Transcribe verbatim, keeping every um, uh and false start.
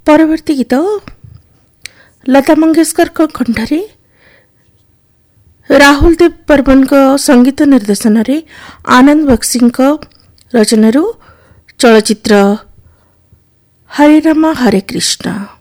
परवर्ती गीत लता मंगेशकर कंठरे राहुल देव बर्मन संगीत निर्देशन रे आनंद बक्सी रचन चलचित्र हरे रामा हरे कृष्ण।